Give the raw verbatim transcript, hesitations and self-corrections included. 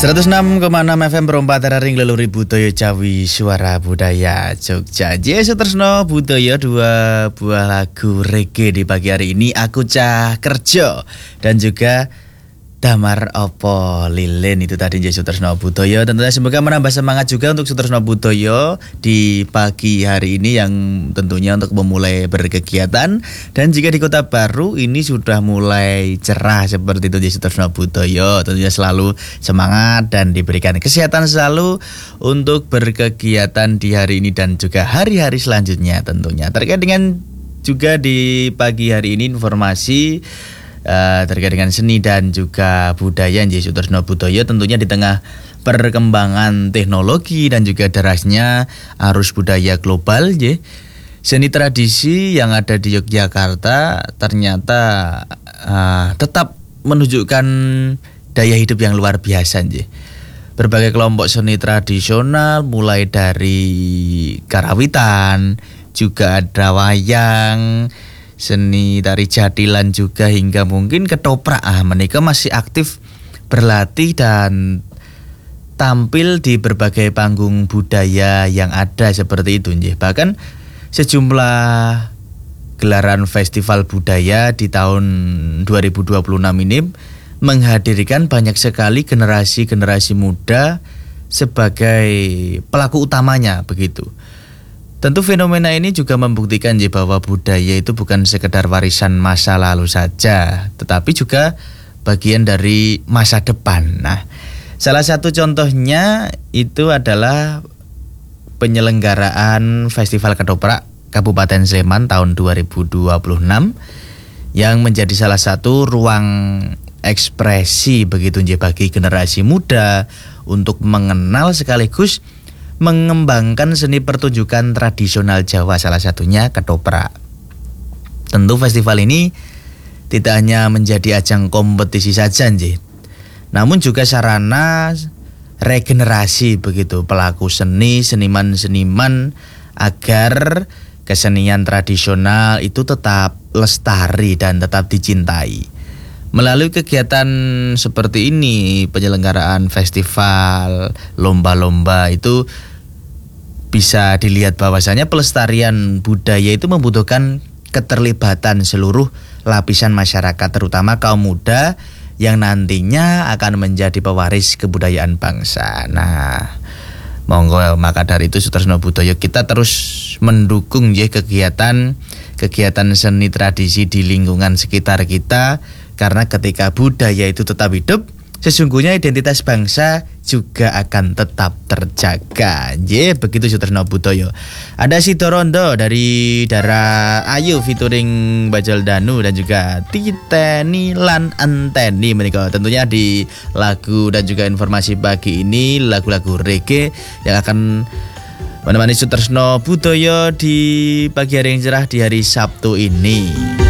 seratus enam koma enam F M perempat ring leluri budaya Jawi suara budaya Jogja. Jesu Tresno Budaya, dua buah lagu reggae di pagi hari ini. Aku Cah Kerja dan juga Damar Opo Lilin, itu tadi Jesu Tresno Budaya. Tentunya semoga menambah semangat juga untuk Sutresno Budaya di pagi hari ini, yang tentunya untuk memulai berkegiatan. Dan jika di Kota Baru ini sudah mulai cerah seperti itu Jesu Tresno Budaya, tentunya selalu semangat dan diberikan kesehatan selalu untuk berkegiatan di hari ini dan juga hari-hari selanjutnya tentunya. Terkait dengan juga di pagi hari ini informasi Uh, terkait dengan seni dan juga budaya Jesu Tresno Budaya, tentunya di tengah perkembangan teknologi dan juga derasnya arus budaya global, je, seni tradisi yang ada di Yogyakarta ternyata uh, tetap menunjukkan daya hidup yang luar biasa, je. Berbagai kelompok seni tradisional, mulai dari karawitan, juga ada wayang, seni tari jadilan, juga hingga mungkin ketoprak, ah, mereka masih aktif berlatih dan tampil di berbagai panggung budaya yang ada seperti itu. Bahkan sejumlah gelaran festival budaya di tahun dua ribu dua puluh enam ini menghadirkan banyak sekali generasi-generasi muda sebagai pelaku utamanya begitu. Tentu fenomena ini juga membuktikan je, bahwa budaya itu bukan sekedar warisan masa lalu saja, tetapi juga bagian dari masa depan. Nah, salah satu contohnya itu adalah penyelenggaraan Festival Ketoprak Kabupaten Sleman tahun dua ribu dua puluh enam yang menjadi salah satu ruang ekspresi begitu je, bagi generasi muda untuk mengenal sekaligus mengembangkan seni pertunjukan tradisional Jawa, salah satunya ketoprak. Tentu festival ini tidak hanya menjadi ajang kompetisi saja, nje, namun juga sarana regenerasi begitu pelaku seni, seniman-seniman, agar kesenian tradisional itu tetap lestari dan tetap dicintai. Melalui kegiatan seperti ini, penyelenggaraan festival, lomba-lomba, itu bisa dilihat bahwasanya pelestarian budaya itu membutuhkan keterlibatan seluruh lapisan masyarakat, terutama kaum muda yang nantinya akan menjadi pewaris kebudayaan bangsa. Nah, monggo, maka dari itu Sutresno Budaya kita terus mendukung ya kegiatan kegiatan seni tradisi di lingkungan sekitar kita. Karena ketika budaya itu tetap hidup, sesungguhnya identitas bangsa juga akan tetap terjaga. Ye, begitu Sutresno Budaya. Ada Sido Rondo dari Dara Ayu featuring Bajal Danu dan juga Titeni lan Anteni menika. Tentunya di lagu dan juga informasi pagi ini lagu-lagu reggae yang akan menemani Sutresno Budaya di pagi hari yang cerah di hari Sabtu ini.